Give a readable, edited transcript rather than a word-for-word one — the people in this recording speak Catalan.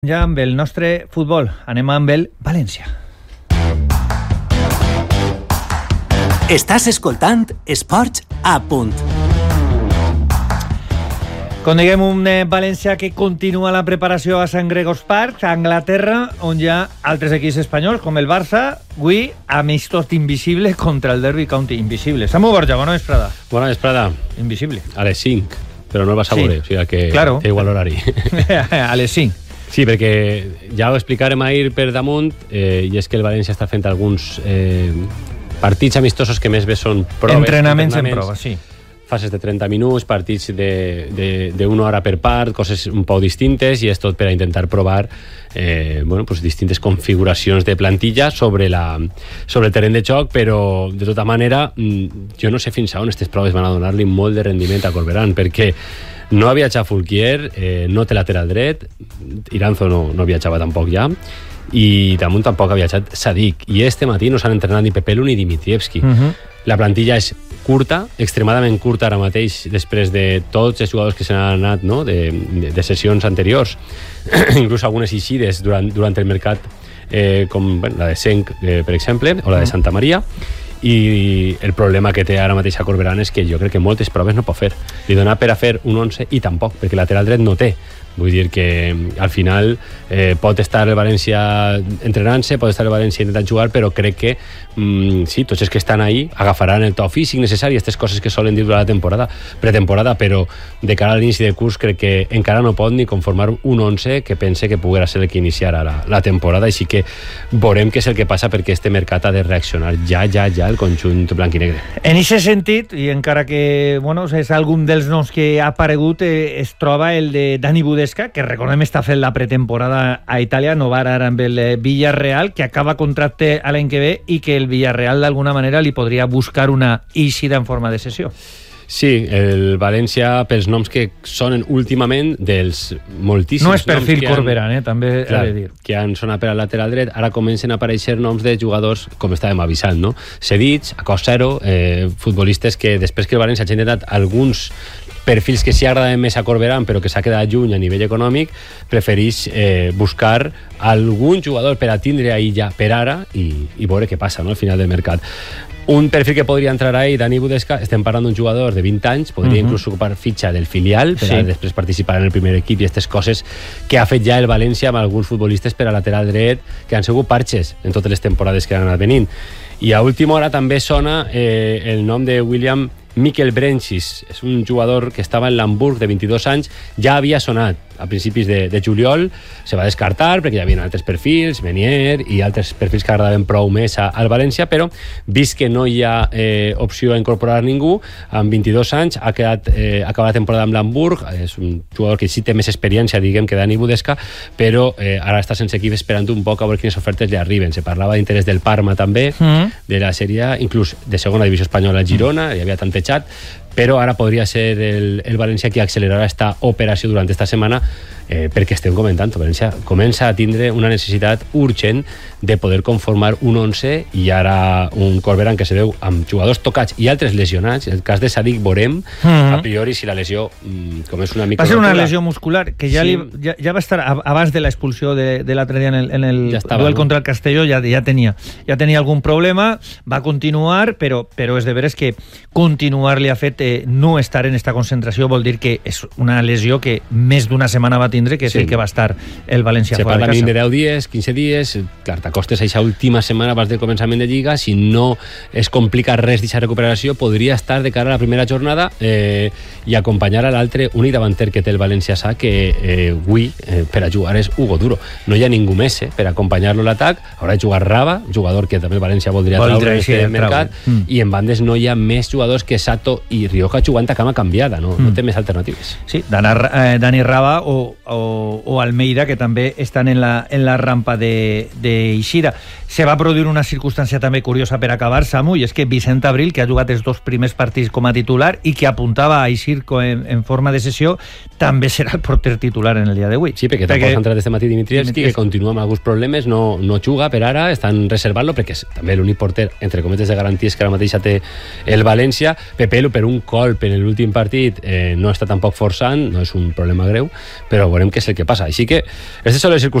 Ja amb el nostre futbol, anem amb el València. Estàs escoltant Esports a Punt. Com diguem, un València que continua la preparació a Sant Gregors Park, a Anglaterra, on hi ha altres equips espanyols, com el Barça, avui amistós invisible contra el Derby County. Invisible. Samu Borja, bona vesprada. Bona vesprada. Invisible. A les 5, però no el vas a veure, o sigui que claro. té igual horari. A les 5. Sí, perquè ja ho explicarem ahir per damunt, i és que el València està fent alguns partits amistosos que més bé són proves. Entrenaments en prova, sí. Fases de 30 minuts, partits d'una hora per part, coses un poc distintes, i és tot per a intentar provar distintes configuracions de plantilla sobre el terreny de joc, però de tota manera jo no sé fins a on aquestes proves van a donar-li molt de rendiment a Corberán, perquè no ha viatjat Fulquier, no té lateral dret, Iranzo no viatjava tampoc ja, i damunt tampoc ha viatjat Sadik, i este matí no s'han entrenat ni Pepelu ni Dimitrievski. La plantilla és curta, extremadament curta ara mateix, després de tots els jugadors que se n'han anat, no? de sessions anteriors, inclús algunes eixides durant el mercat, com la de Senc, per exemple, o la de Santa Maria. I el problema que té ara mateix a Corberán és que jo crec que moltes proves no pot fer. Li dona per a fer un 11 i tampoc, perquè lateral dret no té. Vull dir que al final pot estar el València entrenant-se, pot estar el València intentant jugar, però crec que sí, tots els que estan ahí agafaran el to físic necessari, aquestes coses que solen dir durant la pretemporada, però de cara a l'inici de curs crec que encara no pot ni conformar un 11 que pense que poguera ser el que iniciarà la temporada, així que veurem què és el que passa, perquè este mercat ha de reaccionar ja el conjunt blanc i negre. En aquest sentit, i encara que és algun dels noms que ha aparegut, es troba el de Dani Budesca, que recordem està fent la pretemporada a Itàlia, no va ara amb el Villarreal, que acaba contracte a l'any que ve i que el Villarreal d'alguna manera li podria buscar una eixida en forma de cessió. Sí, el València, pels noms que sonen últimament, dels moltíssims no és perfil Corberán, també he de dir. Que han sonat per al lateral dret, ara comencen a aparèixer noms de jugadors, com estàvem avisant, no? Cedits, a cost zero, futbolistes que després que el València ha intentat alguns perfils que sí agradaven més a Corberán, però que s'ha quedat lluny a nivell econòmic, prefereix buscar algun jugador per a tindre ahí ja per ara i veure què passa, no?, al final del mercat. Un perfil que podria entrar ahí, Dani Budesca, estem parlant d'un jugador de 20 anys, podria inclús ocupar fitxa del filial per a després participar en el primer equip, i aquestes coses que ha fet ja el València amb alguns futbolistes per a lateral dret que han sigut parxes en totes les temporades que han anat venint. I a última hora també sona el nom de William Mikkelbrensis. És un jugador que estava en l'Hamburg, de 22 anys, ja havia sonat a principis de juliol, se va descartar perquè hi havia altres perfils, Menier i altres perfils que agradaven prou més al València, però vist que no hi ha opció a incorporar ningú, amb 22 anys ha acabat la temporada amb l'Hamburg, és un jugador que sí té més experiència, diguem, que Dani Budesca, però ara està sense equip, esperant un poc a veure quines ofertes li arriben. Se parlava d'interès del Parma també, de la Sèrie A, inclús de segona divisió espanyola al Girona, hi havia tantejat, però ara podria ser el València qui accelerarà esta operació durant esta setmana, perquè estem comentant, València comença a tindre una necessitat urgent de poder conformar un 11, i ara un Corberán que se veu amb jugadors tocats i altres lesionats. En el cas de Sadik veurem a priori si la lesió, com és una mica... Va ser una lesió muscular que ja va estar abans de l'expulsió de l'altre dia en el duel contra el Castelló, ja tenia algun problema, va continuar, però és de veres que continuar li ha fet no estar en esta concentració, vol dir que és una lesió que més d'una setmana va tindre, que és el que va estar el València fora de casa. Se parla de 10 dies, 15 dies, clar, t'acostes a aquesta última setmana abans del començament de Lliga, si no es complica res d'aquesta recuperació, podria estar de cara a la primera jornada i acompanyar a l'altre únic davanter que té el València SA, que avui per a jugar és Hugo Duro. No hi ha ningú més per acompanyar-lo a l'atac, haurà de jugar Raba, jugador que també el València voldria traure en aquest mercat, i en bandes no hi ha més jugadors que Sato i Rioja jugant a cama canviada, no té més alternatives. Sí, Dani Raba o Almeida, que també estan en la rampa d'eixida. Se va produir una circumstància també curiosa per acabar, Samu, i és que Vicent Abril, que ha jugat els 2 primers partits com a titular i que apuntava a eixir en forma de sessió, també serà el porter titular en el dia d'avui. Sí, perquè tampoc s'ha entrat este matí Dimitrievski, que continua amb alguns problemes, no juga per ara, estan reservant-lo perquè és també l'únic porter, entre cometes, de garanties que ara mateix té el València. Pepelu, per un colp en l'últim partit, no està tampoc forçant, no és un problema greu, però veurem què és el que passa. Així que aquestes són les circumstàncies